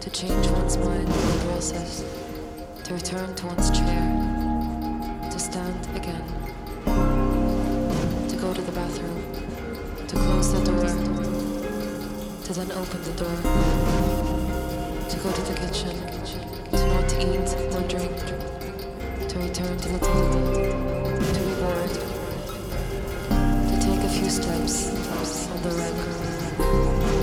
to change one's mind in the process, to return to one's chair, to stand again, to go to the bathroom, to close the door, to then open the door, to go to the kitchen, to not eat nor drink, to return to the table, to be bored, to take a few steps on the rug.